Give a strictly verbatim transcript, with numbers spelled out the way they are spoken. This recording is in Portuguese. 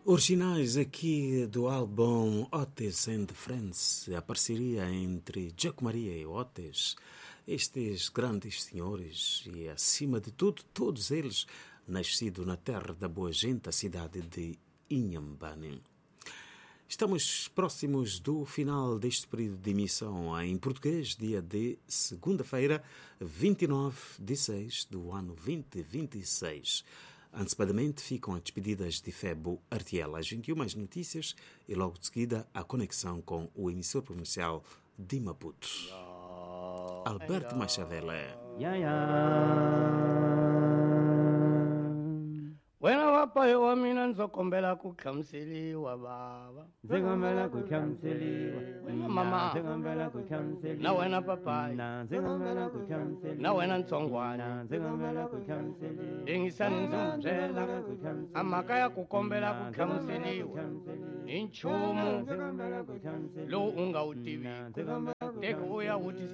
Originais aqui do álbum Otis and Friends, a parceria entre Jaco Maria e Otis, estes grandes senhores e, acima de tudo, todos eles nascidos na terra da boa gente, a cidade de Inhambane. Estamos próximos do final deste período de emissão em português, dia de segunda-feira, vinte e nove de seis do ano vinte e vinte e seis. Antecipadamente ficam as despedidas de Febo Artiela, às vinte e uma notícias e logo de seguida a conexão com o emissor provincial de Maputo. Alberto Machavela. Yeah, yeah. Wena wapayo wa mina nzokombela kukhamseliwa baba Nzokombela kukhamseliwa wena mama Nzokombela kukhamseliwa na wena papai Nzokombela kukhamseliwa na wena ntsongwana Nzokombela kukhamseliwa lengisani nzumzela amaka ya kukombela kukhamseliwa inchumu Nzokombela kukhamseliwa lo ungawutivi teke uya uti